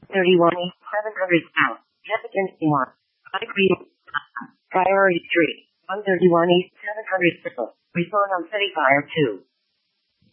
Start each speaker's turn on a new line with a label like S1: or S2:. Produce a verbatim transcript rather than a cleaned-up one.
S1: thirty-one East, seven hundred South, Jefferson Seymour. I Green. Priority three, one thirty-one East, seven hundred Circle. Respond on City Fire two.